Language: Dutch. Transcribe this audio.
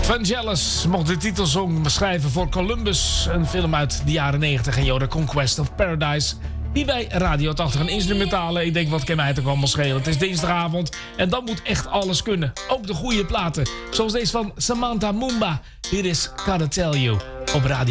Vangelis mocht de titelsong beschrijven voor Columbus, een film uit de jaren 90 en The Conquest of Paradise. Hier bij Radio 80 een instrumentale. Ik denk, wat kan mij toch allemaal schelen? Het is dinsdagavond en dan moet echt alles kunnen. Ook de goede platen, zoals deze van Samantha Mumba. Hier is Gotta Tell You op Radio